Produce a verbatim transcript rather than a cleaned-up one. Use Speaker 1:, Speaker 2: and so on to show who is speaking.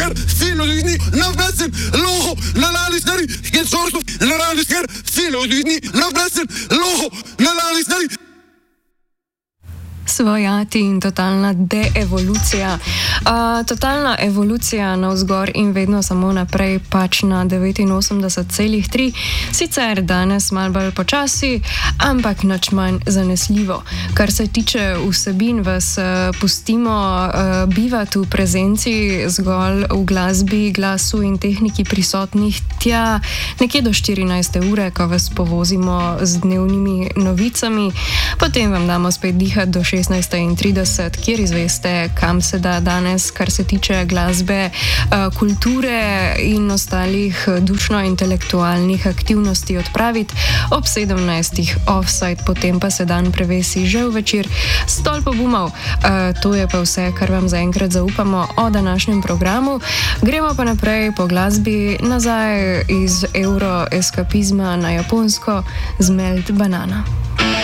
Speaker 1: sker, filo ljudni, navbesen, loho, nalali stari, je sorto, nalali sker, filo ljudni, navbesen, loho, nalali stari.
Speaker 2: Svojati in totalna deevolucija. Uh, totalna evolucija navzgor in vedno samo naprej, pač na devetinosemdeset celih tri. Sicer danes malo bolj počasi, ampak nič manj zanesljivo. Kar se tiče vsebin, vas uh, pustimo uh, bivati v prezenci zgolj v glasbi, glasu in tehniki prisotnih tja nekje do štirinajste ure, ko vas povozimo z dnevnimi novicami. Potem vam damo spet dihati do šestnajste in trideset, kjer izveste, kam se da danes, kar se tiče glasbe, kulture in ostalih dušno-intelektualnih aktivnosti odpraviti. Ob sedemnajstih offside, potem pa se dan prevesi že v večer. Stolp obumov. To je pa vse, kar vam zaenkrat zaupamo o današnjem programu. Gremo pa naprej po glasbi, nazaj iz euroeskapizma na japonsko z Melt Banana.